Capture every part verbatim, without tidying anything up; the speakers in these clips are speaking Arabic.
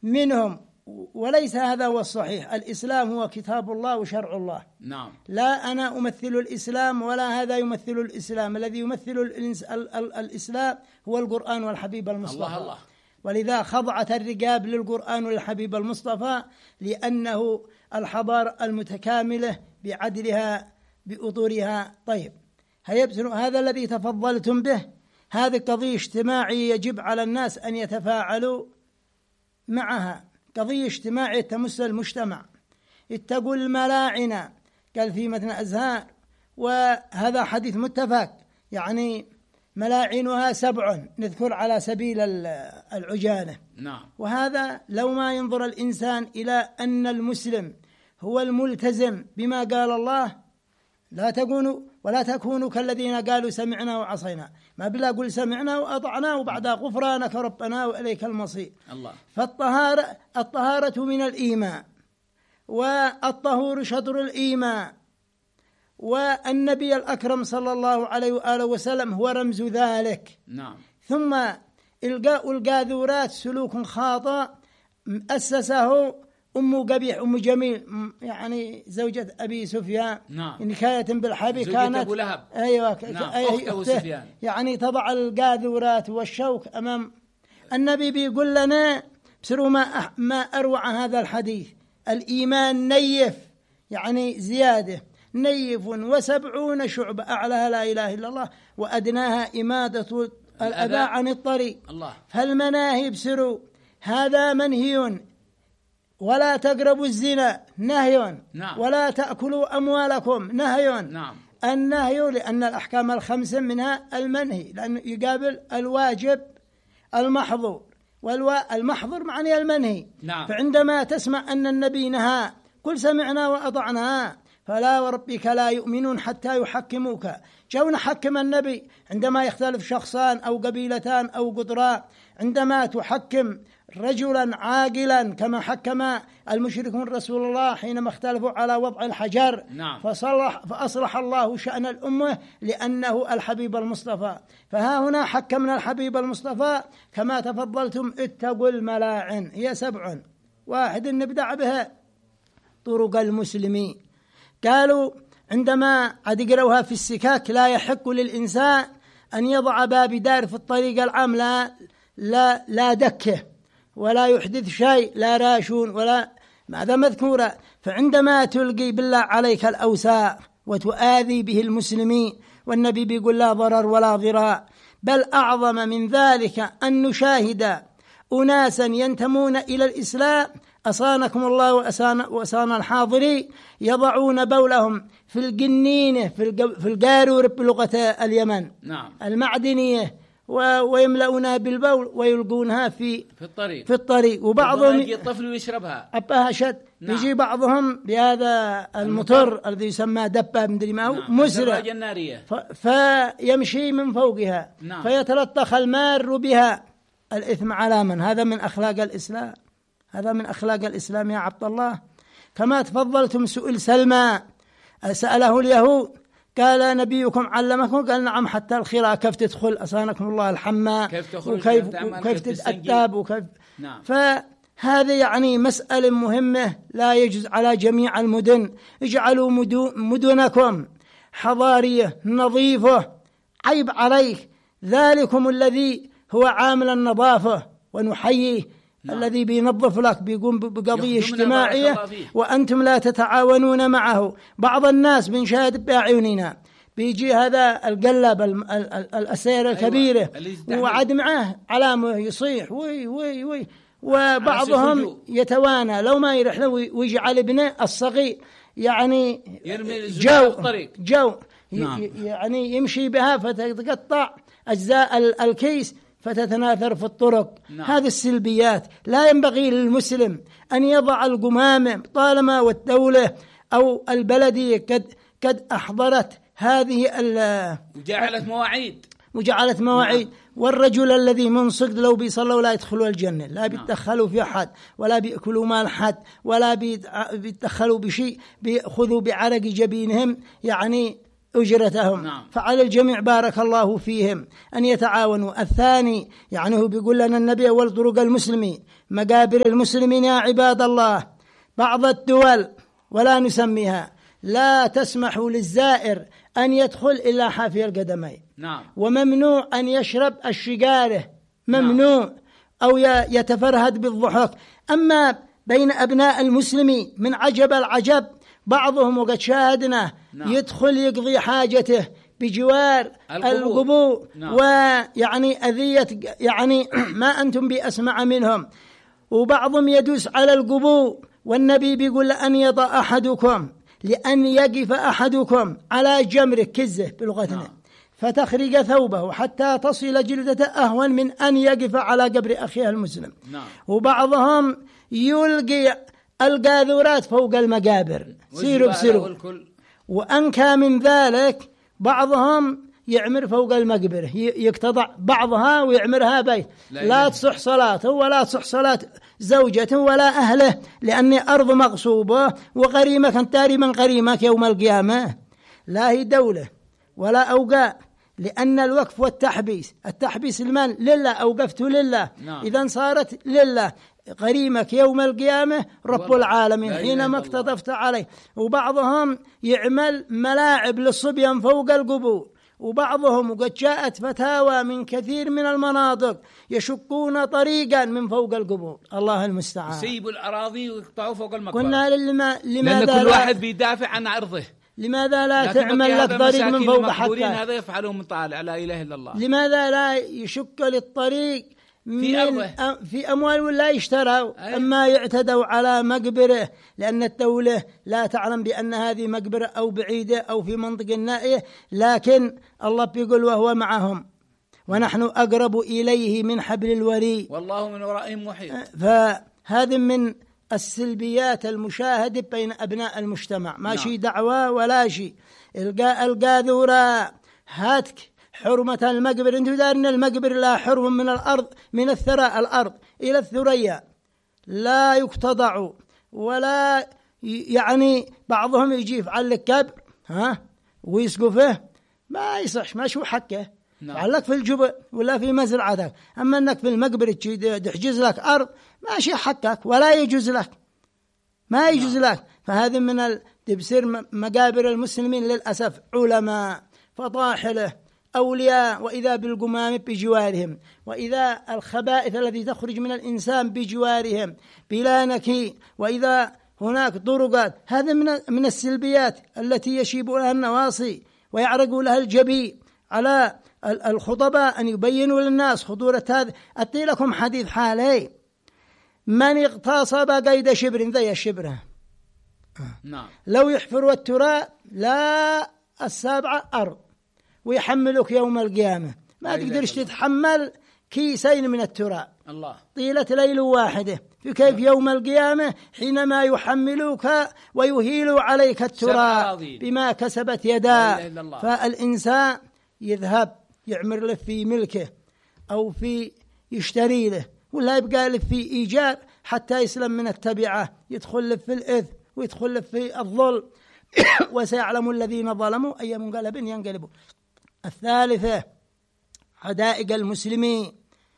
منهم، وليس هذا هو الصحيح. الإسلام هو كتاب الله وشرع الله. نعم. لا أنا أمثل الإسلام ولا هذا يمثل الإسلام، الذي يمثل الإنس... ال... ال... الإسلام هو القرآن والحبيب المصطفى. الله الله. ولذا خضعت الرقاب للقرآن والحبيب المصطفى، لأنه الحضارة المتكاملة بعدلها بأطورها. طيب، هذا الذي تفضلتم به، هذه قضية اجتماعية يجب على الناس أن يتفاعلوا معها، قضية اجتماعية تمس المجتمع. اتقوا الملاعن، قال في متن أزهار، وهذا حديث متفق، يعني ملاعنها سبع، نذكر على سبيل العجالة. نعم. وهذا لو ما ينظر الإنسان إلى أن المسلم هو الملتزم بما قال الله، لا تكونوا ولا تكونوا كالذين قالوا سمعنا وعصينا، ما بلا قل سمعنا وأطعنا وبعدها غفرانك ربنا وإليك المصير. الله. فالطهارة الطهارة من الإيمان، والطهور شطر الإيمان، والنبي الأكرم صلى الله عليه وآله وسلم هو رمز ذلك. نعم. ثم إلقاء القاذورات سلوك خاطئ أسسه أم قبيح أم جميل، يعني زوجة أبي سفيان. نعم. نكاية بالحبي كانت أبو لهب. أيوة. نعم. أيوة. أخته، يعني تضع القاذورات والشوك أمام النبي. بيقول لنا بسروا ما ما أروع هذا الحديث، الإيمان نيف، يعني زيادة، نيف وسبعون شعبة، أعلاها لا إله إلا الله وأدناها إمادة الأذى عن الطريق. الله. فالمناهي بسروا، هذا منهي، ولا تقربوا الزنا نهي. نعم. ولا تأكلوا أموالكم نهي. نعم. النهي لأن الأحكام الخمس منها المنهي، لأنه يقابل الواجب المحظور، والمحظور معني المنهي. نعم. فعندما تسمع أن النبي نهى قل سمعنا وأطعنا، فلا وربك لا يؤمنون حتى يحكموك. جاء حكم النبي عندما يختلف شخصان أو قبيلتان أو قطراء، عندما تحكم رجلا عاقلا كما حكم المشركون رسول الله حينما اختلفوا على وضع الحجر. نعم. فصلح فأصلح الله شأن الأمة لأنه الحبيب المصطفى. فها هنا حكمنا الحبيب المصطفى كما تفضلتم. اتقوا الملاعن، هي سبع، واحد نبدأ بها طرق المسلمين. قالوا عندما عد يقروها في السكاك، لا يحق للإنسان أن يضع باب دار في الطريق العام، لا لا لا دكه ولا يحدث شيء، لا راشون ولا ماذا مذكورة. فعندما تلقي بالله عليك الأوساخ وتؤذي به المسلمين، والنبي بيقول لا ضرر ولا ضرار، بل أعظم من ذلك أن نشاهد أناسا ينتمون إلى الإسلام، أصانكم الله وأسان, وأسان الحاضرين، يضعون بولهم في الجنينة في القارور بلغة اليمن. نعم. المعدنية، ويملؤونها بالبول ويلقونها في في الطريق في الطريق وبعضهم يجي الطفل ويشربها أبها شد. نعم. يجي بعضهم بهذا المطر الذي يسمى دبة مدري ما هو. نعم. مسرع ف... فيمشي من فوقها. نعم. فيتلطخ المار بها. الإثم على من؟ هذا من أخلاق الإسلام، هذا من أخلاق الإسلام يا عبد الله. كما تفضلتم سئل سلمى، سأله اليهود قال نبيكم علمكم؟ قال نعم، حتى الخراء كيف تدخل أصانكم الله الحمام، كيف تخرج، وكيف وكيف تتأدب وكيف. نعم. فهذه يعني مسألة مهمة لا يجوز على جميع المدن. اجعلوا مدنكم حضارية نظيفة، عيب عليك ذلكم الذي هو عامل النظافة ونحييه. نعم. الذي بينظف لك بيقوم بقضية اجتماعية وأنتم لا تتعاونون معه. بعض الناس بنشاهد بأعيننا بيجي هذا القلب الأسير الكبيرة. أيوة. وعد معه علامة يصيح وي وي وي، وبعضهم يتوانى لو ما يرح له ويجعل ابنه الصغير يعني جو جو. نعم. يعني يمشي بها فتتقطع أجزاء الكيس فتتناثر في الطرق. نعم. هذه السلبيات. لا ينبغي للمسلم أن يضع القمامة طالما والدولة أو البلدية قد قد أحضرت هذه وجعلت مواعيد وجعلت مواعيد. نعم. والرجل الذي منصد لو بيصلوا لا يدخلوا الجنة، لا بيتدخلوا في أحد ولا بيأكلوا مال حد ولا بيتدخلوا بشيء، بيأخذوا بعرق جبينهم يعني أجرتهم. نعم. فعلى الجميع بارك الله فيهم أن يتعاونوا. الثاني يعني هو بيقول لنا النبي أول طرق المسلمين مقابر المسلمين يا عباد الله. بعض الدول ولا نسميها لا تسمح للزائر أن يدخل إلا حافي القدمين. نعم. وممنوع أن يشرب الشجارة، ممنوع. نعم. أو يتفرهد بالضحك. أما بين أبناء المسلمين من عجب العجب بعضهم وقد شاهدنا نعم. يدخل يقضي حاجته بجوار القبور. نعم. ويعني أذية يعني ما أنتم بأسمع منهم. وبعضهم يدوس على القبور، والنبي بيقول أن يضع أحدكم لأن يقف أحدكم على جمر كزه بلغتنا نعم. فتخرج ثوبه حتى تصل جلدته أهون من أن يقف على قبر أخيه المسلم. نعم. وبعضهم يلقي القاذورات فوق المقابر. سيروا بسيروا. وأنكى من ذلك بعضهم يعمر فوق المقبرة، يقتضع بعضها ويعمرها بيت. لا, لا تصح صلاته ولا تصح صلاة زوجته ولا أهله، لأن أرض مغصوبة وغريمك أنت تارما غريمك يوم القيامة. لا هي دولة ولا أوقاء، لأن الوقف والتحبيس، التحبيس المال لله، أوقفته لله. نعم. إذا صارت لله غريمك يوم القيامة رب العالمين حينما اقتطفت عليه. وبعضهم يعمل ملاعب للصبيان فوق القبور، وبعضهم وقد جاءت فتاوى من كثير من المناطق يشقون طريقا من فوق القبور. الله المستعان. يسيبوا الأراضي ويقطعوا فوق المقبرة. قلنا لما لماذا لأن كل واحد بيدافع عن عرضه. لماذا لا تعمل لك طريق من فوق حتى هذا يفعله من طالع لا إله إلا الله. لماذا لا يشق للطريق في أرضه في أموال ولا يشتروا أما يعتدوا على مقبره، لأن الدولة لا تعلم بأن هذه مقبرة أو بعيدة أو في منطقة نائية، لكن الله بيقول وهو معهم ونحن أقرب إليه من حبل الوريد والله من ورائهم محيط. فهذا من السلبيات المشاهدة بين أبناء المجتمع. ما شيء دعوة ولا شيء. القاذورة هاتك حرمة المقبر. انتم دارين المقبر لا حرم من الأرض، من الثراء الأرض إلى الثريا لا يقتضع ولا يعني. بعضهم يجي يفعل لك كبر ها ويسقفه ما يصح، ما شو حقه. فعلك في الجبل ولا في مزرعتك، أما أنك في المقبر تحجز لك أرض ماشي حقك ولا يجوز لك، ما يجوز لك. فهذا من ال... تبصير مقابر المسلمين للأسف علماء فطاحله أولياء، وإذا بالقمام بجوارهم، وإذا الخبائث التي تخرج من الإنسان بجوارهم بلا نكي، وإذا هناك طرقات. هذا من من السلبيات التي يشيب لها النواصي ويعرق لها الجبين على الخطباء أن يبينوا للناس خطورة هذا. أتي لكم حديث حالي: من اغتصب قيد شبر ذي الشبرة نعم. لو يحفر التراب لا السابعة أرض ويحملك يوم القيامة، ما تقدرش تتحمل كيسين من التراب الله طيلة ليل واحدة. في كيف يوم القيامة حينما يحملوك ويهيلوا عليك التراب بما كسبت يداه. فالإنسان يذهب يعمر له في ملكه أو في يشتري له، ولا يبقى له في إيجار حتى يسلم من التبعة، يدخل له في الإثم ويدخل له في الظلم وسيعلم الذين ظلموا أي منقلب ينقلبون. الثالثة حدائق المسلمين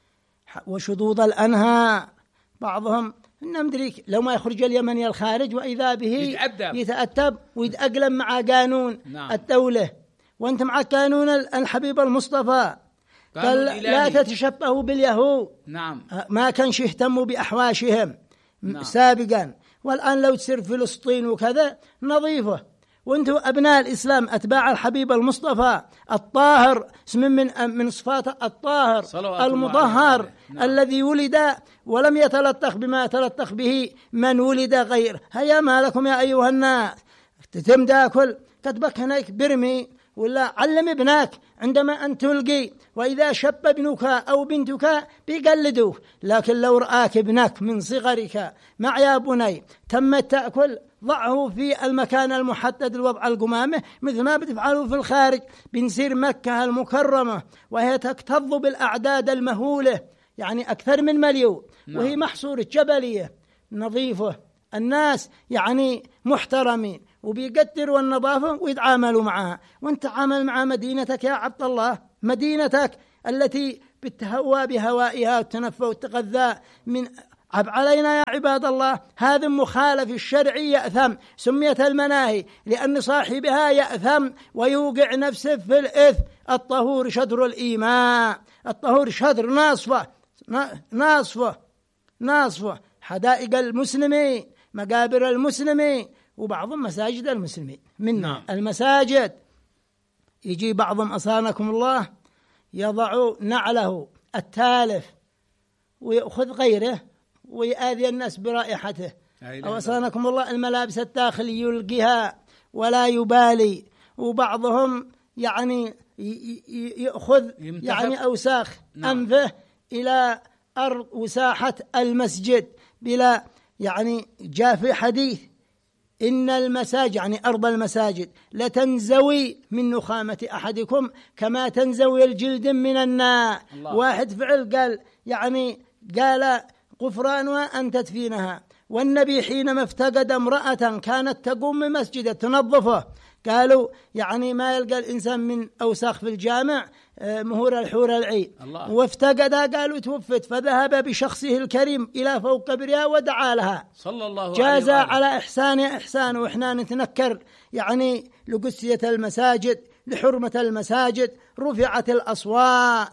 وشذوذ الأنهار. بعضهم نمدريك لو ما يخرج اليمني الخارج وإذا به يتأدب, يتأدب ويتأقلم مع قانون نعم. الدولة، وانت مع قانون الحبيب المصطفى قال لا تتشبهوا باليهود. نعم. ما كانش يهتموا بأحواشهم نعم. سابقا. والآن لو تصير فلسطين وكذا نظيفة، وانتم أبناء الإسلام أتباع الحبيب المصطفى الطاهر، اسم من من صفاته الطاهر المطهر نعم. الذي ولد ولم يتلطخ بما يتلطخ به من ولد غير. هيا ما لكم يا أيها الناس تتم تاكل كتبك هناك برمي ولا علم ابنك عندما أن تلقي، وإذا شب ابنك أو بنتك بيقلدوه. لكن لو رآك ابنك من صغرك مع يا بني تم تأكل ضعه في المكان المحدد الوضع القمامة، مثل ما بتفعلوا في الخارج. بنسير مكة المكرمة وهي تكتظ بالأعداد المهولة، يعني أكثر من مليون نعم. وهي محصورة جبلية نظيفة، الناس يعني محترمين، وبيقدروا النظافة ويتعاملوا معها. وانت تعامل مع مدينتك يا عبد الله، مدينتك التي بتهوى بهوائها وتنفى وتغذى من عب علينا يا عباد الله. هذا مخالف الشرعي يأثم، سميت المناهي لأن صاحبها يأثم ويوقع نفسه في الإثم. الطهور شطر الإيمان، الطهور شطر ناصفة ناصفة ناصفة حدائق المسلمين، مقابر المسلمين، وبعضهم مساجد المسلمين. من نعم. المساجد يجي بعضهم أصانكم الله يضع نعله التالف ويأخذ غيره ويؤذي الناس برائحته، أو أصانكم الله الملابس الداخل يلقيها ولا يبالي. وبعضهم يعني يأخذ يعني أوساخ نعم. أنفه إلى أرض وساحة المسجد بلا يعني. جاء في حديث إن المساجد يعني أرض المساجد لتنزوي من نخامة أحدكم كما تنزوي الجلد من النار. واحد فعل قال يعني قال غفرانها أن تدفينها. والنبي حينما افتقد امرأة كانت تقوم من مسجده تنظفه قالوا يعني ما يلقى الإنسان من أوساخ في الجامع مهور الحور العين، وافتقدها قالوا توفت، فذهب بشخصه الكريم إلى فوق قبرها ودعا لها صلى الله جاز على إحسان إحسان. وإحنا نتنكر يعني لقدسية المساجد، لحرمة المساجد، رفعت الأصوات،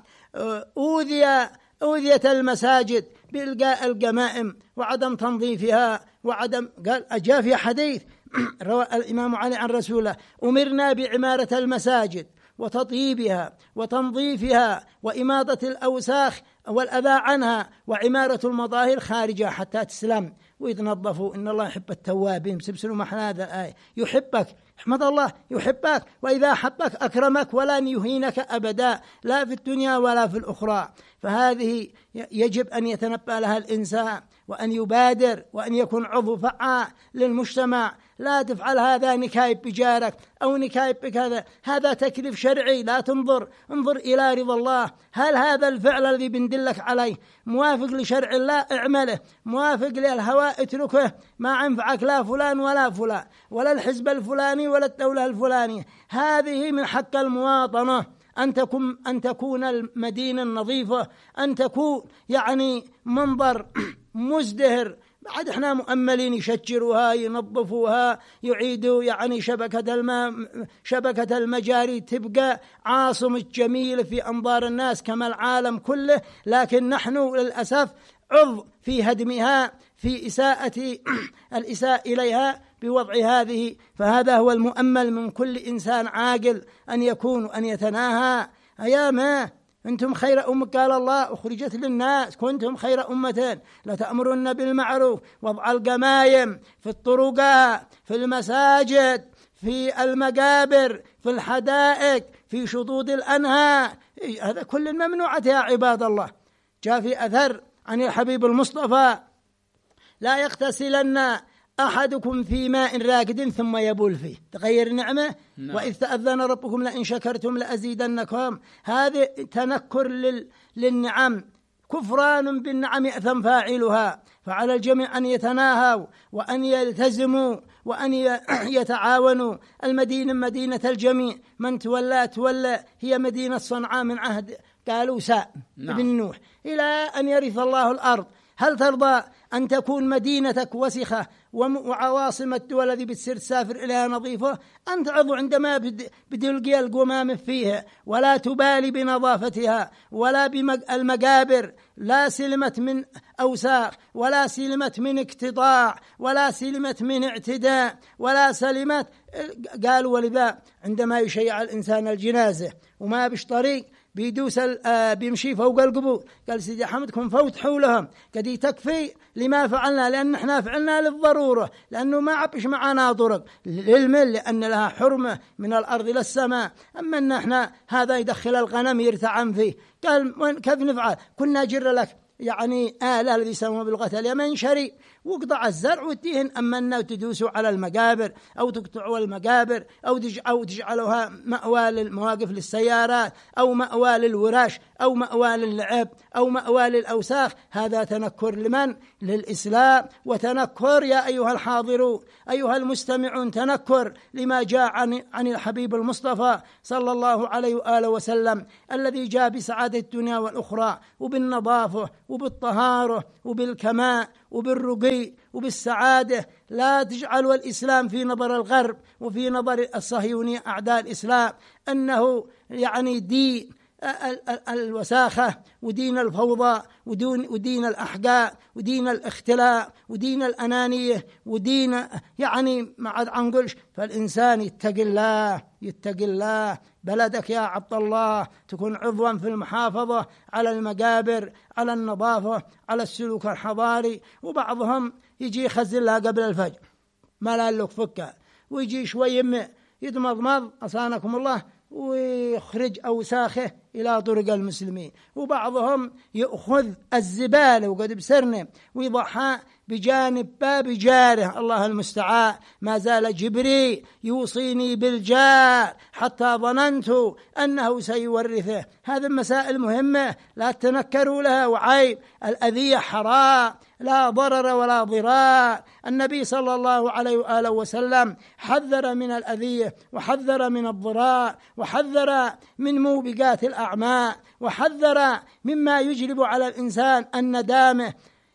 أوذي أوذيت المساجد بإلقاء القمائم وعدم تنظيفها وعدم. قال أجا في حديث روى الإمام علي عن رسوله أمرنا بعمارة المساجد وتطييبها وتنظيفها وإماطة الأوساخ والأذى عنها وعمارة المظاهر خارجها حتى تسلم ويتنظفوا. إن الله يحب التوابين. سبسلوا محل هذا الآية. يحبك احمد الله يحبك، وإذا حبك أكرمك ولن يهينك أبدا لا في الدنيا ولا في الأخرى. فهذه يجب أن يتنبأ لها الإنسان وأن يبادر وأن يكون عضو فعال للمجتمع. لا تفعل هذا نكايب بجارك أو نكايب بكذا، هذا تكليف شرعي. لا تنظر، انظر إلى رضا الله. هل هذا الفعل الذي بندلك عليه موافق لشرع الله؟ اعمله. موافق للهوى اتركه. ما ينفعك لا فلان ولا فلان ولا الحزب الفلاني ولا الدولة الفلانية. هذه من حق المواطنة أن تكون أن تكون المدينة النظيفة، أن تكون يعني منظر مزدهر. بعد احنا مؤملين يشجروها ينظفوها يعيدوا يعني شبكة الماء شبكة المجاري تبقى عاصمة جميلة في أنظار الناس كما العالم كله، لكن نحن للأسف عضو في هدمها، في إساءة الإساءة إليها بوضع هذه. فهذا هو المؤمل من كل إنسان عاقل أن يكون أن يتناهى. يا ما أنتم خير أمة قال الله أخرجت للناس كنتم خير أمة لتأمرن بالمعروف وضع القمايم في الطرقات في المساجد في المقابر في الحدائق في شطوط الأنهار. هذا كل الممنوعة يا عباد الله. جاء في أثر عن الحبيب المصطفى لا يغتسلن أحدكم في ماء راكد ثم يبول فيه. تغير نعمة no. وإذ تأذن ربكم لئن شكرتم لأزيدنكم. هذا تنكر لل... للنعم، كفران بالنعم يأثم فاعلها. فعلى الجميع أن يتناهوا وأن يلتزموا وأن يتعاونوا. المدينة مدينة الجميع، من تولى تولى. هي مدينة صنعاء من عهد قالوا ساء no. بن نوح إلى أن يرث الله الأرض. هل ترضى أن تكون مدينتك وسخة وعواصم الدول الذي بتصير تسافر إليها نظيفة؟ أنت عضو عندما بتلقي القمام فيها ولا تبالي بنظافتها ولا بالمقابر. لا سلمت من أوساخ ولا سلمت من اقتطاع ولا سلمت من اعتداء ولا سلمت. قالوا ولذا عندما يشيع الإنسان الجنازة وما بش طريق بيدوس بيمشي فوق القبور قال سيدي حمدكم فوتحوا لهم قد تكفي لما فعلنا، لأن احنا فعلنا للضرورة، لأنه ما عبش معنا طرق للمل، لأن لها حرمة من الأرض للسماء. أما أن احنا هذا يدخل الغنم يرتعن فيه. قال كيف نفعل؟ كنا جر لك يعني آلة الذي يسمونه باللغة اليمن شري وقطع الزرع وتيهن. أما أنه تدوسوا على المقابر أو تقطعوا المقابر أو تجعلوها مأوى للمواقف للسيارات أو مأوى للوراش أو مأوى للعب أو مأوى للأوساخ، هذا تنكر لمن؟ للإسلام، وتنكر يا أيها الحاضرون أيها المستمعون، تنكر لما جاء عن, عن الحبيب المصطفى صلى الله عليه وآله وسلم الذي جاء بسعادة الدنيا والأخرى، وبالنظافة وبالطهارة وبالكماء وبالرقي وبالسعادة. لا تجعلوا الإسلام في نظر الغرب وفي نظر الصهيونية أعداء الإسلام أنه يعني دين الوساخة ودين الفوضى ودين الأحقاء ودين الاختلاء ودين الأنانية ودين يعني ما عاد عنقلش. فالإنسان يتقي الله يتقي الله. بلدك يا عبد الله تكون عضوا في المحافظة على المقابر، على النظافة، على السلوك الحضاري. وبعضهم يجي يخزن لها قبل الفجر ما لا لك فكة، ويجي شوي يمع يتمضمض أصانكم الله ويخرج أوساخه إلى طرق المسلمين. وبعضهم يأخذ الزبالة وقد بسرنا ويضعها بجانب باب جاره، الله المستعان. ما زال جبريل يوصيني بالجار حتى ظننت أنه سيورثه. هذه مسائل مهمة لا تنكروا لها، وعيب. الأذية حرام، لا ضرر ولا ضرار. النبي صلى الله عليه وآله وسلم حذر من الأذية وحذر من الضرار وحذر من موبقات الأعمال وحذر مما يجلب على الإنسان الندامة.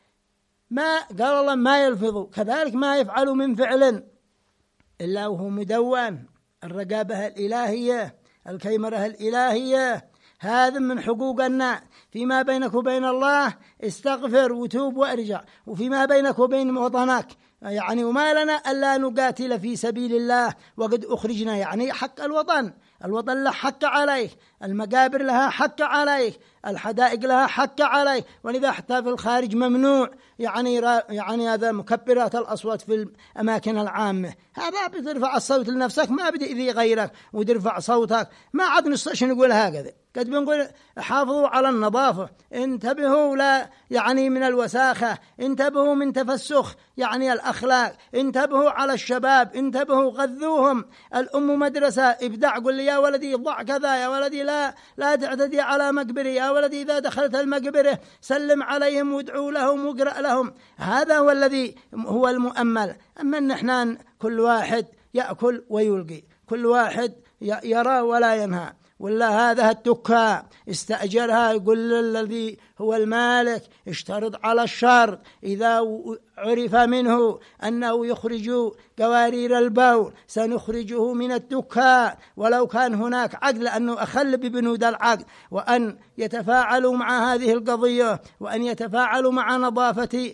ما قال الله ما يلفظ، كذلك ما يفعل من فعل إلا وهو مدون. الرقابة الإلهية، الكيمرة الإلهية، هذا من حقوقنا. فيما بينك وبين الله استغفر وتوب وارجع، وفيما بينك وبين وطنك يعني وما لنا ألا نقاتل في سبيل الله وقد أخرجنا، يعني حق الوطن. الوطن له حق عليه، المقابر لها حق عليه، الحدائق لها حق عليه. ولذا حتى في الخارج ممنوع يعني يعني هذا مكبرات الأصوات في الأماكن العامة. هذا بترفع الصوت لنفسك، ما بدي إذي غيرك وترفع صوتك. ما عاد نستطيع نقول هكذا. قد بنقول حافظوا على النظافة، انتبهوا لا يعني من الوساخة، انتبهوا من تفسخ يعني الأخلاق، انتبهوا على الشباب، انتبهوا غذوهم. الأم مدرسة، ابدع، قل لي يا ولدي ضع كذا، يا ولدي لا لا تعتدي على مقبري، يا ولدي إذا دخلت المقبرة سلم عليهم وادعوا لهم واقرأ لهم. هذا هو الذي هو المؤمل. أما نحن كل واحد يأكل ويلقي، كل واحد يرى ولا ينهى. ولا هذا التكا استأجرها، يقول الذي هو المالك اشترط على الشرط إذا عرف منه أنه يخرج قوارير البول سنخرجه من التكا ولو كان هناك عقد، لأنه أخل ببنود العقد. وأن يتفاعلوا مع هذه القضية، وأن يتفاعلوا مع نظافة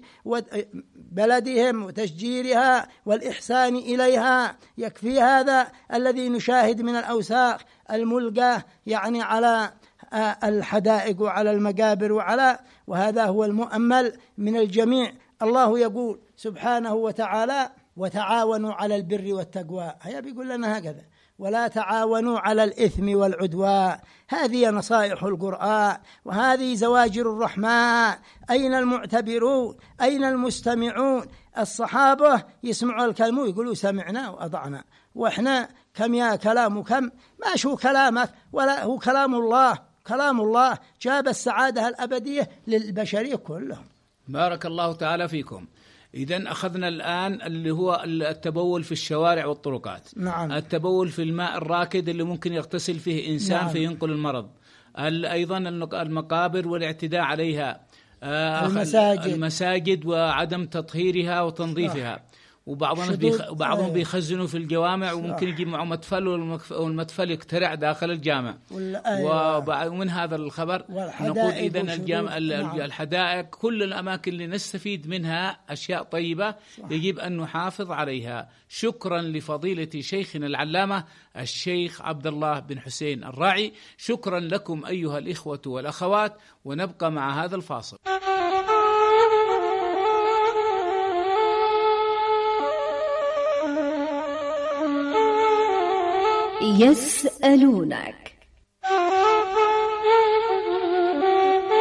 بلدهم وتشجيرها والإحسان إليها. يكفي هذا الذي نشاهد من الأوساخ الملقاة يعني على الحدائق وعلى المقابر وعلى، وهذا هو المؤمل من الجميع. الله يقول سبحانه وتعالى وتعاونوا على البر والتقوى، هيا بيقول لنا هكذا، ولا تعاونوا على الإثم والعدوان. هذه نصائح القرآن وهذه زواجر الرحمن. أين المعتبرون؟ أين المستمعون؟ الصحابة يسمعوا الكلام ويقولوا سمعنا وأطعنا، وإحنا كم يا كلام وكم ما شو كلامك، ولا هو كلام الله. كلام الله جاب السعادة الأبدية للبشرية كلهم. بارك الله تعالى فيكم. إذن أخذنا الآن اللي هو التبول في الشوارع والطرقات. نعم. التبول في الماء الراكد اللي ممكن يغتسل فيه إنسان. نعم. فينقل المرض. أيضا المقابر والاعتداء عليها. المساجد. المساجد وعدم تطهيرها وتنظيفها. وبعضهم بيخ... وبعضهم بيخزنوا في الجوامع، وممكن يجيب معه مدفل والمدفل يقترع داخل الجامع. أيوة. ومن هذا الخبر نقول إذن الجامع نعم. الحدائق كل الأماكن اللي نستفيد منها أشياء طيبة صح. يجب أن نحافظ عليها. شكرا لفضيلة شيخنا العلامة الشيخ عبد الله بن حسين الراعي. شكرا لكم أيها الإخوة والأخوات، ونبقى مع هذا الفاصل. يسألونك.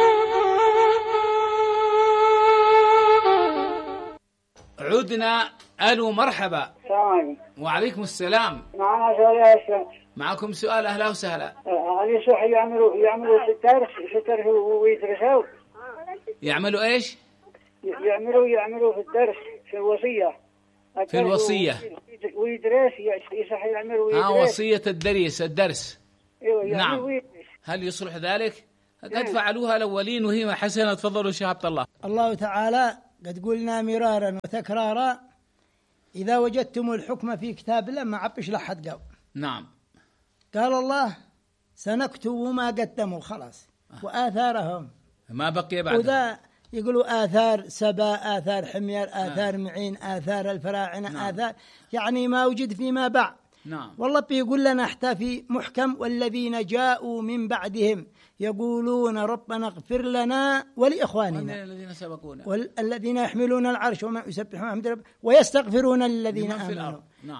عدنا الو مرحبا. السلام. وعليكم السلام. معنا سؤال يا شيخ. معكم سؤال. اهلا وسهلا. هل يصح يعملوا يعملوا في الدرس في الدرس ويدرسوا؟ يعملوا ايش؟ يعملوا يعملوا في الدرس في الوصية. في الوصية. ويدرس يصح يعملوا ويدرس. ها وصية الدرس الدرس. ايوه نعم. ويدرس. هل يصلح ذلك؟ قد فعلوها الأولين وهي حسنة. تفضلوا شيخ عبد الله. الله تعالى قد قلنا مرارا وتكرارا إذا وجدتم الحكم في كتاب الله ما عبش لحد قال. نعم. قال الله سنكتب ما قدموا خلاص وآثارهم ما بقي بعد. وذا يقولوا آثار سبا، آثار حمير، آثار معين، آثار الفراعنة. نعم. آثار يعني ما وجد فيما بعد. نعم. والله بيقول لنا حتى في محكم والذين جاءوا من بعدهم يقولون ربنا اغفر لنا ولإخواننا الذين سبقونا والذين يحملون العرش وما يسبحون حمد رب ويستغفرون للذين آمنوا. نعم.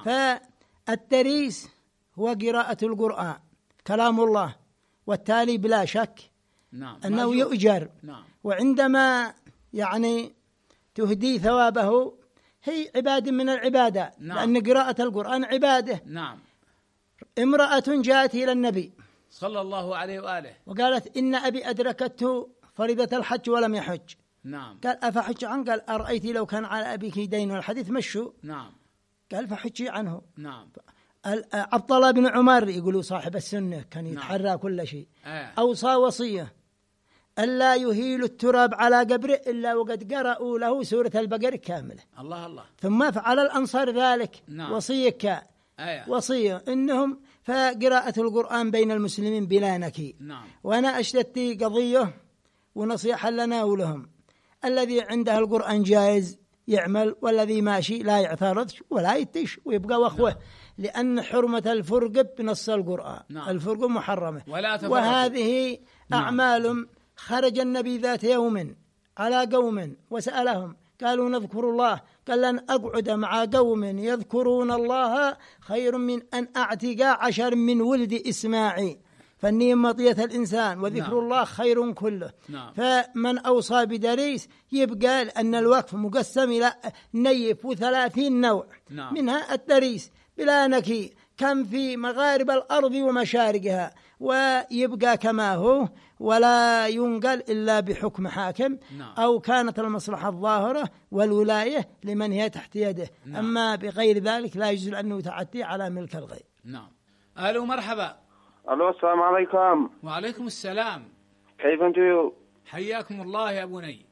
فالتريس هو قراءة القرآن كلام الله، والتالي بلا شك نعم. أنه يؤجر. نعم. وعندما يعني تهدي ثوابه هي عبادة من العبادة. نعم. لأن قراءة القرآن عبادة. نعم. امرأة جاءت إلى النبي صلى الله عليه وآله وقالت إن أبي أدركته فريضة الحج ولم يحج. نعم. قال أفحج عنه؟ قال أرأيت لو كان على أبيك دين والحديث مشوا. نعم. قال فحجي عنه. نعم. عبد الله بن عمر يقولوا صاحب السنة كان يتحرى. نعم. كل شيء. آه. أوصى وصية ألا يهيل التراب على قبره إلا وقد قرأوا له سورة البقرة كاملة. الله الله. ثم فعل الأنصار ذلك. نعم. وصية كا آه. وصية إنهم فقراءة القرآن بين المسلمين بلا نكي. نعم. وأنا أشتدت قضية ونصيحة لنا ولهم. الذي عنده القرآن جائز يعمل، والذي ماشي لا يعترض ولا يتش ويبقى وأخوه. نعم. لأن حرمة الفرق بنص القرآن. نعم. الفرق محرمة. وهذه أعمال. نعم. خرج النبي ذات يوم على قوم وسألهم قالوا نذكر الله، قال لن أقعد مع قوم يذكرون الله خير من أن أعتق عشر من ولد إسماعيل، فالنيم مطية الإنسان وذكر. نعم. الله خير كله. نعم. فمن أوصى بدريس يبقى أن الوقف مقسم إلى نيف وثلاثين نوع. نعم. منها الدريس بلا نكي كم في مغارب الأرض ومشارقها، ويبقى كما هو ولا ينقل إلا بحكم حاكم. نعم. أو كانت المصلحة الظاهرة والولاية لمن هي تحت يده. نعم. أما بغير ذلك لا يجوز أنه تعدي على ملك الغير. نعم. ألو مرحبا. ألو السلام عليكم. وعليكم السلام. كيف أنتم؟ حياكم الله يا بني.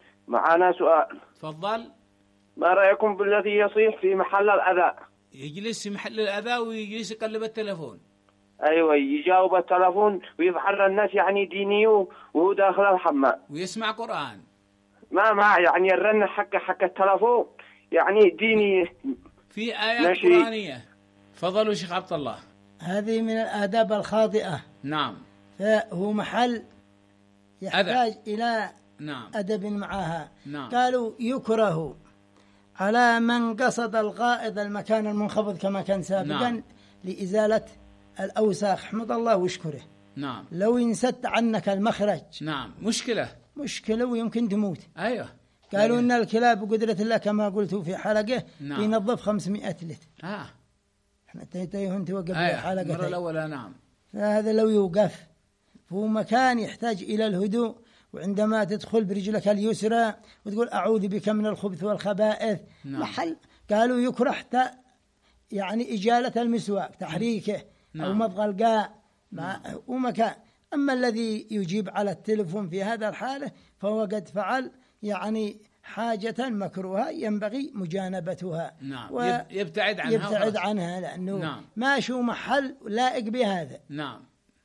معنا سؤال. تفضل. ما رأيكم بالذي يصيح في محل الأذى؟ يجلس في محل الأذى ويجلس يقلب التلفون. أيوة يجاوب التلفون ويظهر الناس يعني ديني وهو داخل الحمام ويسمع قرآن. ما ما يعني الرن حق حق التلفون يعني ديني في آيات نشي. قرآنية. فضلوا شيخ عبد الله. هذه من الآداب الخاطئة. نعم. فهو محل يحتاج أدب. إلى نعم. أدب معها. نعم. قالوا يكره على من قصد الغائط المكان المنخفض كما كان سابقا. نعم. لإزالة الأوساخ. احمد الله واشكره. نعم. لو ينسد عنك المخرج. نعم. مشكلة مشكلة ويمكن تموت. أيوة. قالوا أيوة. إن الكلاب بقدرة الله كما قلت في حلقة. نعم. ينظف خمسمائة لتر. آه. احنا تيتيهن توقف. أيوة. حلقة المرة الأولى. نعم. فهذا لو يوقف هو مكان يحتاج إلى الهدوء، وعندما تدخل برجلك اليسرى وتقول أعوذ بك من الخبث والخبائث. نعم. محل قالوا يكره حتى يعني إجالة المسواك تحريكه. نعم. أو مضغ القاء. نعم. ومكان. أما الذي يجيب على التلفون في هذا الحالة فهو قد فعل يعني حاجة مكروهة ينبغي مجانبتها. نعم. يبتعد عنها. يبتعد عنها لأنه. نعم. ما شو محل لائق بهذا. نعم.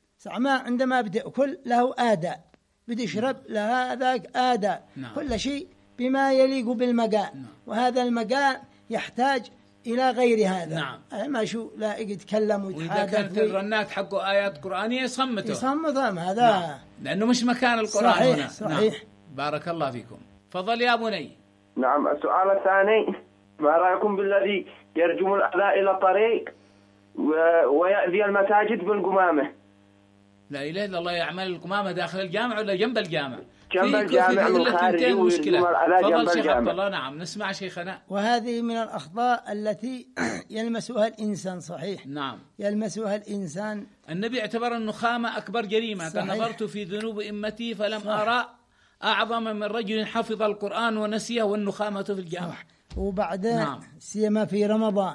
ما عندما بتأكل له آداب، بتشرب لها ذاك آداب. نعم. كل شيء بما يليق بالمكان. نعم. وهذا المكان يحتاج إلى غير هذا. نعم. ما شو لا يتكلم ويتحادث. وإذا كانت الرنات حقه آيات قرآنية يصمته. يصمتهم هذا. نعم. لأنه مش مكان القرآن. صحيح. هنا. صحيح. نعم. بارك الله فيكم. فضل يا بني. نعم. السؤال الثاني ما رأيكم بالذي يرجم الأذى إلى الطريق ويأذي المساجد بالقمامة؟ لا إله إلا الله. يعمل القمامة داخل الجامع ولا جنب الجامع؟ جنب الجامع من خارج ويرجم الأذى جنب الجامع. الله نعم نسمع شيخنا. وهذه من الأخطاء التي يلمسها الإنسان. صحيح نعم يلمسها الإنسان. النبي اعتبر النخامة أكبر جريمة. قال نظرت في ذنوب أمتي فلم صح. أرى أعظم من رجل حفظ القرآن ونسيه والنخامة في الجامع. صح. وبعدين نعم. سيما في رمضان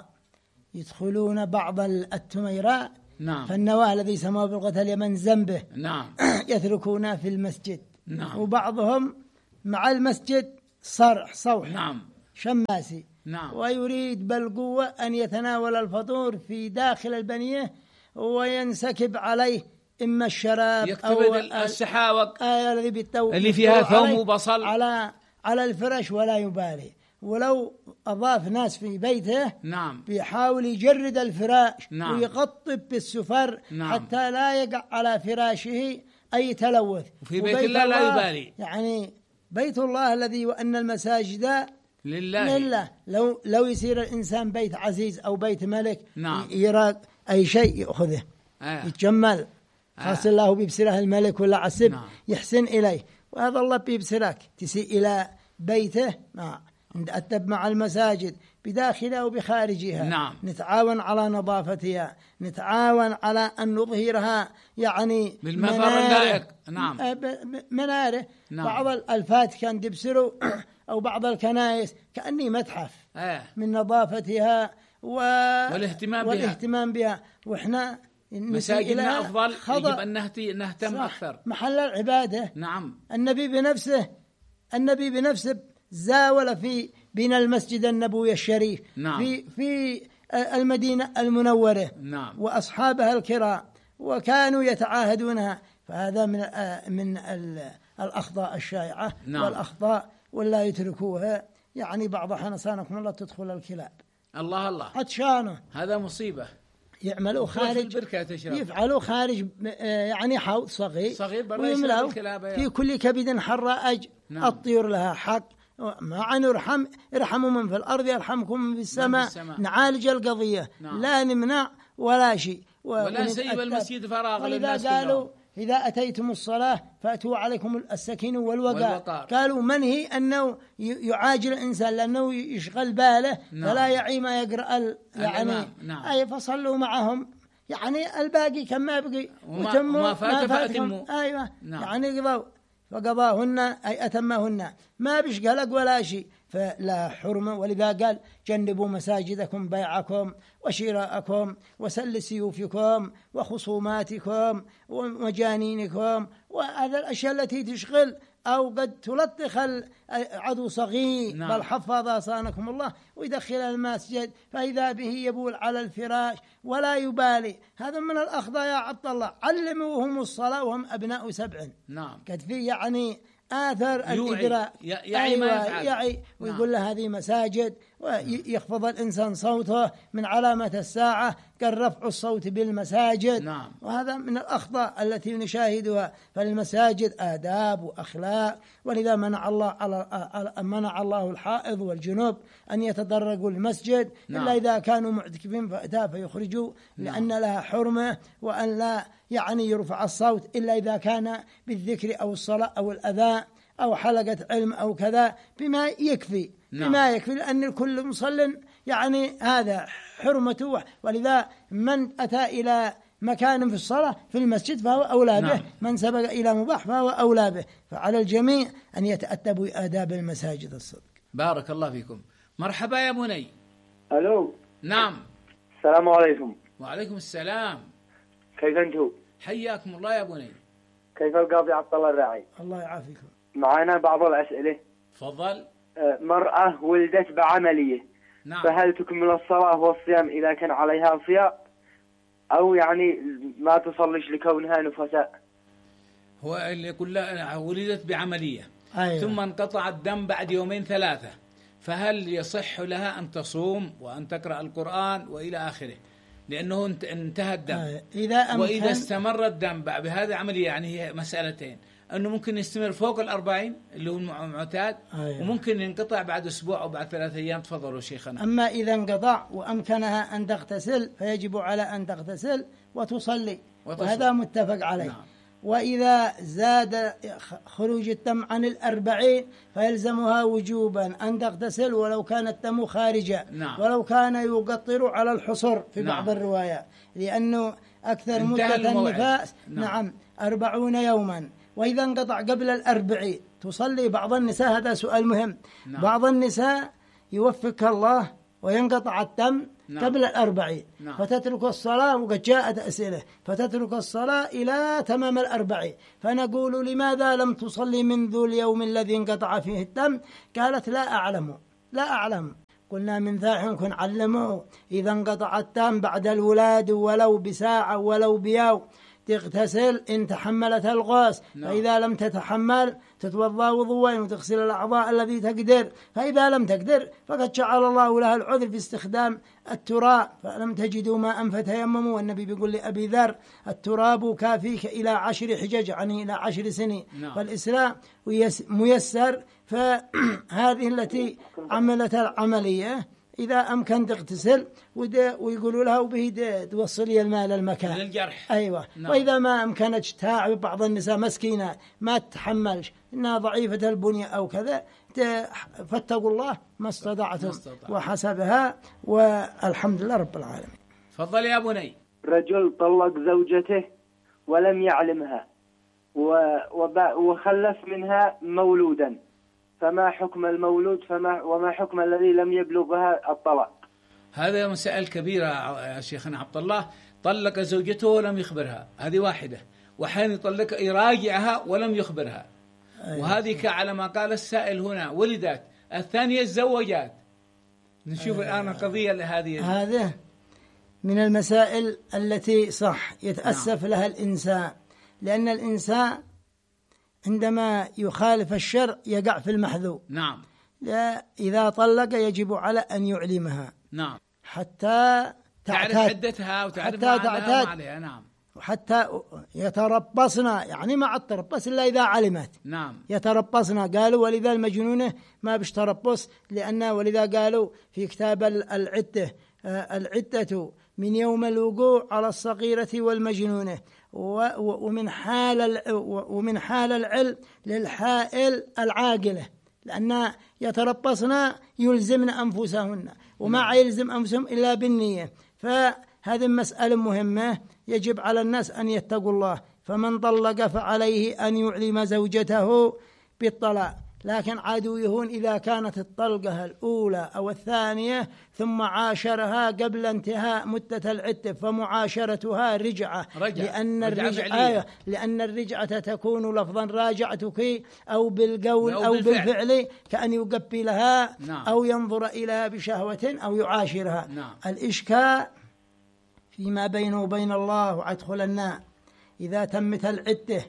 يدخلون بعض التميراء نعم. فالنواه الذي سماه بلغة اليمن زنبه نعم. يتركونه في المسجد. نعم. وبعضهم مع المسجد صرح صوح نعم. شماسي. نعم. ويريد بالقوة أن يتناول الفطور في داخل البنية وينسكب عليه إما الشراب أو السحاوق آه الذي بالتو اللي فيها ثوم وبصل على على الفرش ولا يبالي. ولو أضاف ناس في بيته نعم. بيحاول يجرد الفراش نعم. ويقطب بالسفر نعم. حتى لا يقع على فراشه أي تلوث. وفي بيت الله لا يبالي. يعني بيت الله الذي وأن المساجد لله, لله. لو لو يصير الإنسان بيت عزيز أو بيت ملك نعم. يرى أي شيء يأخذه آه. يتجمل خاص آه. الله بيبصره الملك ولا عسب نعم. يحسن إليه. وهذا الله بيبصرك تسيء إلى بيته. ما نتأدب مع المساجد بداخلها وبخارجها. نعم. نتعاون على نظافتها، نتعاون على أن نظهرها يعني بالمظهر اللائق. نعم. مناره. نعم. بعض الفات كان دبسروا أو بعض الكنائس كأني متحف آه. من نظافتها و... والاهتمام, والاهتمام بها. بها. وإحنا مساجدنا أفضل يجب أن نهتم صح. أكثر. محل العبادة. نعم. النبي بنفسه النبي بنفسه زاول في بين المسجد النبوي الشريف. نعم. في في المدينة المنورة. نعم. وأصحابها الكرام وكانوا يتعاهدونها. فهذا من من الأخطاء الشائعة. نعم. والأخطاء ولا يتركوها. يعني بعض حنصانكم الله تدخل الكلاب. الله الله عطشانه هذا مصيبة. يعملوا خارج يفعلوا خارج يعني حوض صغير صغير ويملأوا في كل كبد حراء. نعم. الطيور لها حق. مع أن يرحم ارحموا من في الأرض يرحمكم من في السماء. نعالج القضية. نعم. لا نمنع ولا شيء ولا سيب المسجد فراغ للناس. قالوا إذا أتيتم الصلاة فأتوا عليكم السكينة والوقار. والوقار. قالوا منهي أنه يعاجل الإنسان لأنه يشغل باله. نعم. فلا يعي ما يقرأ يعني. نعم. أي فصلوا معهم يعني الباقي كما يبقي وتموا ما فات فأتموا. أيوة. نعم. يعني قضوا فقضاهن أي أتمهن ما بش قلق ولا شيء. فلا حرمة. ولذا قال جنبوا مساجدكم بيعكم وشراءكم وسل سيوفكم وخصوماتكم ومجانينكم وهذا الأشياء التي تشغل أو قد تلطخ العدو صغير. نعم. بل حفظ صانكم الله ويدخل المسجد فإذا به يبول على الفراش ولا يبالي. هذا من الأخطاء يا عبد الله. علموهم الصلاة وهم أبناء سبع. نعم. قد في يعني آثر الإجراء يعي ما يفعل. يعي ويقول له هذه مساجد ويخفض الإنسان صوته من علامة الساعة كالرفع الصوت بالمساجد. نعم. وهذا من الأخطاء التي نشاهدها. فالمساجد آداب وأخلاق. ولذا منع الله على منع الله الحائض والجنوب أن يتدرجوا المسجد. نعم. إلا إذا كانوا معتكفين فأتى فيخرجوا. نعم. لأن لها حرمة وأن لا يعني يرفع الصوت إلا إذا كان بالذكر أو الصلاة أو الأذان أو حلقة علم أو كذا بما يكفي. نعم. بما يكفي لأن الكل مصل يعني هذا حرمته. ولذا من أتى إلى مكان في الصلاة في المسجد فهو أولى به. نعم. من سبق إلى مباح فهو أولى به. فعلى الجميع أن يتأدبوا آداب المساجد الصدق. بارك الله فيكم. مرحبا يا بني. ألو. نعم. السلام عليكم. وعليكم السلام. كيف أنتم؟ حياكم الله يا بني. كيف القاضي عبد الله الراعي؟ الله يعافيكم. معنا بعض الأسئلة. تفضل. مرأة ولدت بعملية. نعم. فهل تكمل الصلاة والصيام إذا كان عليها صيام أو يعني ما تصليش لكونها نفساء؟ هو اللي يقول لا ولدت بعملية. أيوة. ثم انقطع الدم بعد يومين ثلاثة فهل يصح لها أن تصوم وأن تقرأ القرآن وإلى آخره لأنه انتهى الدم. أيوة. إذا وإذا استمر الدم بعد بهذه عملية يعني هي مسألتين أنه ممكن يستمر فوق الأربعين اللي هو المعتاد. أيوة. وممكن ينقطع بعد أسبوع أو بعد ثلاثة أيام. تفضلوا شيخنا. أما إذا انقطع وأمكنها أن تغتسل فيجب على أن تغتسل وتصلي. وتصلي. وهذا متفق عليه. نعم. وإذا زاد خروج الدم عن الأربعين فيلزمها وجوبا أن تغتسل ولو كان الدم خارجا. نعم. ولو كان يقطر على الحصر في نعم. بعض الروايات، لأنه أكثر مدة النفاس نعم. نعم أربعون يوما. وإذا انقطع قبل الأربعين تصلي بعض النساء، هذا سؤال مهم. نعم. بعض النساء يوفق الله وينقطع الدم نعم. قبل الأربعين نعم. فتترك الصلاة، وقد جاءت أسئلة، فتترك الصلاة إلى تمام الأربعين. فنقول لماذا لم تصلي منذ اليوم الذي انقطع فيه الدم؟ قالت لا أعلم لا أعلم. قلنا من ذا يمكن علمه إذا انقطع الدم بعد الولاد ولو بساعة ولو بيوم تغتسل إن تحملت الغاس. no. فإذا لم تتحمل تتوضأ وضوءين وتغسل الأعضاء الذي تقدر. فإذا لم تقدر فقد جعل الله لها العذر في استخدام التراب، فلم تجدوا ماء فتيمموا. والنبي بيقول لأبي ذر التراب كافيك إلى عشر حجج، يعني إلى عشر سنين. no. فالإسلام ميسر. فهذه التي عملت العملية إذا أمكن تغتسل ويقولوا لها وبه توصلي الماء للمكان للجرح. أيوة. نعم. وإذا ما أمكنتش تعب، بعض النساء مسكينة ما تتحملش، إنها ضعيفة البنية أو كذا، فاتقوا الله ما استطعتم وحسبها، والحمد لله رب العالمين. تفضل يا بني. رجل طلق زوجته ولم يعلمها وخلف منها مولودا، فما حكم المولود فما وما حكم الذي لم يبلغها الطلاق؟ هذا مسائل كبيرة يا شيخنا عبد الله. طلق زوجته ولم يخبرها، هذه واحدة. وحين يطلق يراجعها ولم يخبرها. أيوة. وهذه على ما قال السائل هنا ولدت، الثانية تزوجت. نشوف أيوة. الآن قضية لهذه. هذا من المسائل التي صح يتأسف نعم. لها الإنسان، لأن الإنسان عندما يخالف الشرع يقع في المحذور. نعم. لا إذا طلق يجب على أن يعلمها. نعم. حتى تعرف عدتها وتعرف حتى عليها. نعم. وحتى يتربصنا، يعني ما التربص إلا إذا علمت. نعم. يتربصنا قالوا ولذا المجنونة ما بش تربص، لأن ولذا قالوا في كتاب العدة العدة من يوم الوقوع على الصغيرة والمجنونة، ومن حال ومن حال العلم للحائل العاقلة، لأن يتربصن يلزمن أنفسهن وما يلزم أنفسهم إلا بالنية. فهذه مسألة مهمة يجب على الناس أن يتقوا الله. فمن طلق فعليه أن يعلم زوجته بالطلاق، لكن عدويهن إذا كانت الطلقة الأولى أو الثانية ثم عاشرها قبل انتهاء مدة العدة فمعاشرتها رجعة. رجع. لأن رجع الرجعة لأن الرجعة تكون لفظا راجعتك أو بالقول أو, أو بالفعل، كأن يقبلها نعم. أو ينظر إليها بشهوة أو يعاشرها. نعم. الإشكال فيما بينه وبين الله وأدخل النار إذا تمت العدة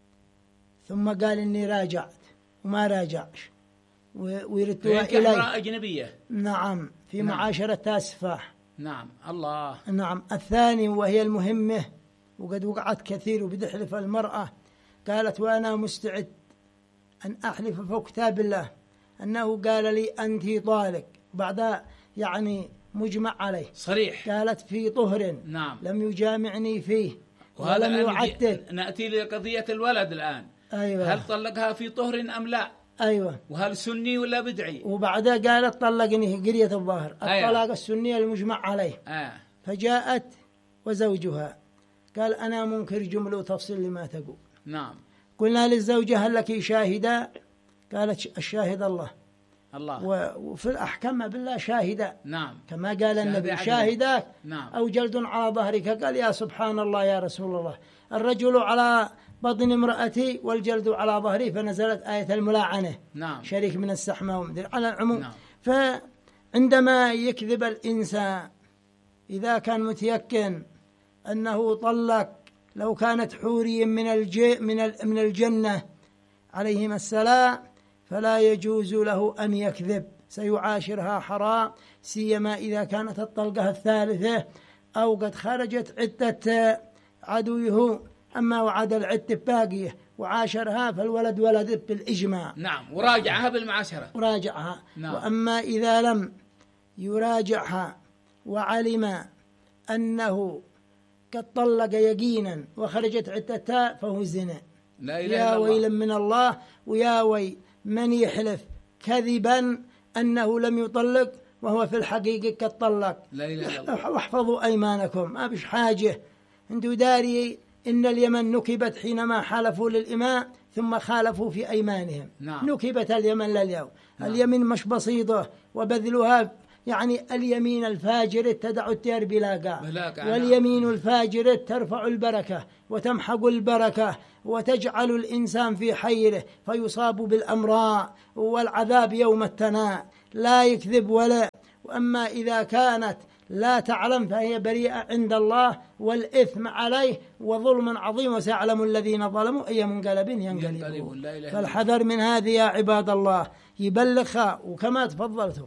ثم قال إني راجعت وما راجعش ويردوها إليه أجنبية. نعم. في نعم. معاشرة السفاح. نعم. الله. نعم. الثاني وهي المهمة وقد وقعت كثير وبتحلف المرأة، قالت وأنا مستعد أن أحلف فوق كتاب الله أنه قال لي أنت طالق، بعد يعني مجمع عليه صريح، قالت في طهر نعم. لم يجامعني فيه ولم يعدد. نأتي لقضية الولد الآن. أيوة. هل طلقها في طهر أم لا؟ أيوة. وهل سني ولا بدعي؟ وبعدها قالت طلقني قرية الظهر. أيوة. الطلاق السنية المجمع عليه. آه. فجاءت وزوجها قال أنا منكر جملة وتفصيل لما تقول. نعم. قلنا للزوجة هل لك شاهدا؟ قالت الشاهد الله. الله. وفي الأحكام بالله شاهدا. نعم. كما قال النبي شاهداك نعم. أو جلد على ظهرك. قال يا سبحان الله يا رسول الله، الرجل على بطن امرأتي والجلد على ظهري، فنزلت آية الملاعنة. نعم. شريك من السحمة ومدير على العموم. نعم. فعندما يكذب الإنسان إذا كان متيقن أنه طلق لو كانت حوري من الج من من الجنة عليهما السلام فلا يجوز له أن يكذب، سيعاشرها حرام، سيما إذا كانت الطلقة الثالثة أو قد خرجت عدة عدوه. أما وعد العدة باقية وعاشرها فالولد ولد بالإجماع. نعم. وراجعها بالمعاشرة. وراجعها. نعم. وأما إذا لم يراجعها وعلم أنه قد طلق يقينا وخرجت عدتها فهو زنا. لا إله يا إلا الله. ويل من الله ويا وي من يحلف كذبا أنه لم يطلق وهو في الحقيقة قد طلق. لا إله إلا الله. واحفظوا أيمانكم، ما بش حاجة. انتو داري إن اليمن نكبت حينما حالفوا للإماء ثم خالفوا في أيمانهم. نعم. نكبت اليمن لليوم. نعم. اليمين مش بسيطة وبذلها يعني اليمين الفاجر تدع التير بلا قاع، واليمين الفاجر ترفع البركة وتمحق البركة وتجعل الإنسان في حيره فيصاب بالأمراء والعذاب يوم التناء. لا يكذب ولا. وأما إذا كانت لا تعلم فهي بريئة عند الله والإثم عليه وظلم عظيم، وسيعلم الذين ظلموا أي منقلب ينقلبون. فالحذر من هذه يا عباد الله. يبلغها وكما تفضلتم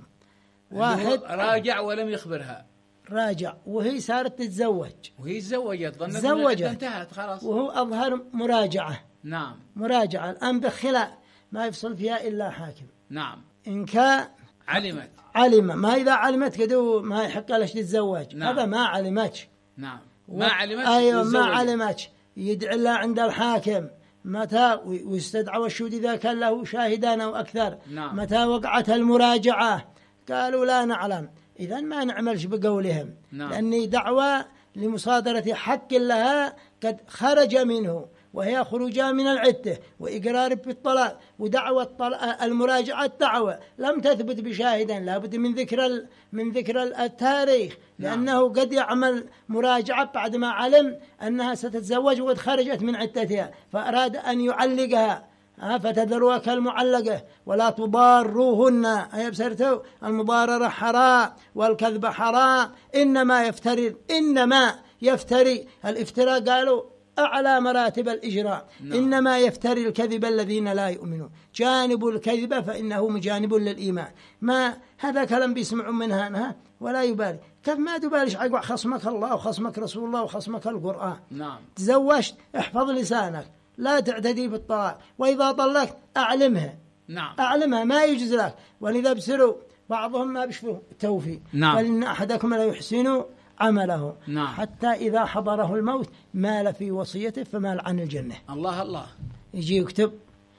واحد راجع ولم يخبرها، راجع وهي صارت تتزوج وهي تزوجت ظنت تزوجت انتهت خلاص، وهو أظهر مراجعة. نعم مراجعة الآن بخلاء ما يفصل فيها إلا حاكم. نعم. إن كان علمت علم، ما إذا علمت كدو ما يحق لها تتزوج. نعم. هذا ما علمتش. نعم. ما علمت. أيوة ما علمتش. يدعي الله عند الحاكم متى ويستدعى الشهود إذا كان له شاهدان أو أكثر. نعم. متى وقعت المراجعة قالوا لا نعلم، إذن ما نعملش بقولهم. نعم. لأني دعوة لمصادرة حق لها قد خرج منه وهي خروجها من العدة وإقرار بالطلاق، ودعوة المراجعة الدعوة لم تثبت بشاهدا، لابد من ذكر من ذكر التاريخ، لأنه قد يعمل مراجعة بعد ما علم أنها ستتزوج وقد خرجت من عدتها فأراد أن يعلقها، فتذروها كالمعلقة ولا تضاروهن. أي بسرتوا المضاررة حرام والكذب حرام. إنما يفتري إنما يفتري الافتراء قالوا أعلى مراتب الإجراء. نعم. إنما يفتري الكذب الذين لا يؤمنون. جانب الكذب فإنه مجانب للإيمان. ما هذا كلام بيسمعون منها أنها ولا يبالي. كيف ما تباليش عقب خصمك الله وخصمك رسول الله وخصمك القرآن. نعم. تزوجت احفظ لسانك، لا تعتدي بالطلاق، وإذا طلقت أعلمها. نعم. أعلمها ما يجوز لك. ولذا بسروا بعضهم ما بيشفوا توفيق. نعم. فإن أحدكم لا يحسن عمله. نعم. حتى إذا حضره الموت مال في وصيته فمال عن الجنة. الله الله. يجي يكتب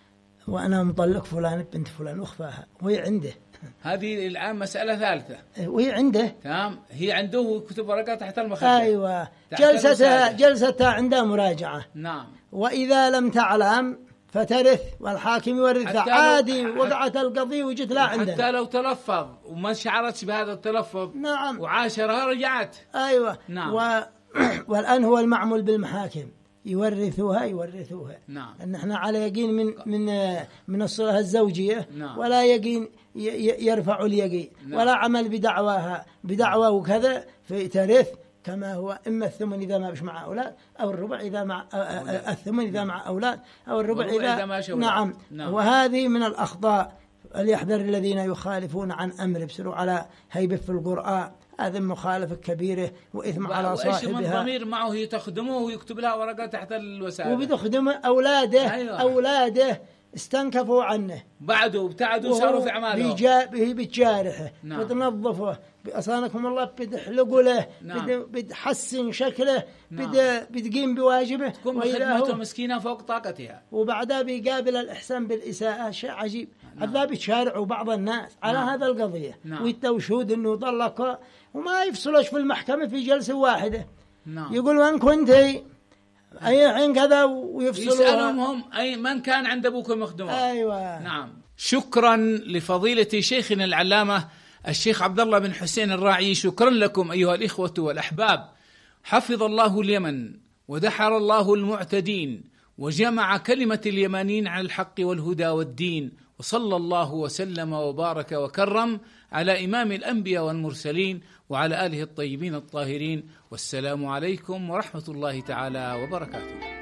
وأنا مطلق فلان بنت فلان وأخفاها وهي عنده. هذه الآن مسألة ثالثة. وهي عنده. تمام. هي عنده وكتب ورقة تحت المخدة. أيوة. جلستها جلستها عندها مراجعة. نعم. وإذا لم تعلم فترث والحاكم يورثها عادي. وقعت القضية وجت لا عندنا. حتى لو تلفظ وما شعرت بهذا التلفظ. نعم. وعاشرها رجعت. أيوة. نعم. و... والآن هو المعمول بالمحاكم يورثوها يورثوها. نعم. أن احنا على يقين من من من الصلة الزوجية. نعم. ولا يقين يرفع اليقين. نعم. ولا عمل بدعواها بدعوى وكذا في ترث كما هو إما الثمن إذا ما بش مع أولاد أو الربع إذا مع الثمن إذا مع أولاد أو الربع إذا, إذا ما نعم. نعم. وهذه من الأخطاء. فليحذر الذين يخالفون عن أمر بسروا على هيبة في القرآن. هذا مخالفة كبيرة وإثم على صاحبها. وإيش من ضمير معه يتخدمه ويكتب لها ورقة تحت الوسائل وبتخدم أولاده. أيوة. أولاده استنكفوا عنه بعده وابتعدوا صاروا في أعماله. هي بتجارحه. نعم. بتنظفه أصانكم الله بتحلقوا له. نعم. بتحسن شكله. نعم. بتقيم بواجبه. تكون خدمته مسكينة فوق طاقتها. وبعدها بيقابل الإحسان بالإساءة. شيء عجيب. نعم. هذا بيتشارعوا بعض الناس على نعم. هذا القضية. نعم. ويتوشود إنه طلقه وما يفصلوش في المحكمة في جلسة واحدة. نعم. يقول وين كنتي أي حين كذا ويفصلوا. يسألهم هم أي من كان عند أبوكم يخدمه. أيوة. نعم. شكرا لفضيلة شيخنا العلامة الشيخ عبد الله بن حسين الراعي. شكرا لكم أيها الإخوة والأحباب. حفظ الله اليمن ودحر الله المعتدين وجمع كلمة اليمانيين على الحق والهدى والدين، وصلى الله وسلم وبارك وكرم على إمام الأنبياء والمرسلين وعلى آله الطيبين الطاهرين. والسلام عليكم ورحمة الله تعالى وبركاته.